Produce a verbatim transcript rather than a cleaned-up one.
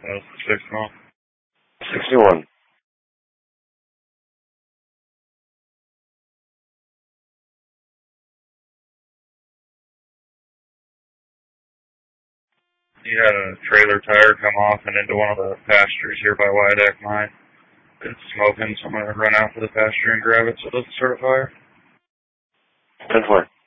That's six months. sixty-one. You had a trailer tire come off and into one of the pastures here by Wyadak Mine. It's smoking, so I'm going to run out to the pasture and grab it so it doesn't start a fire. ten four.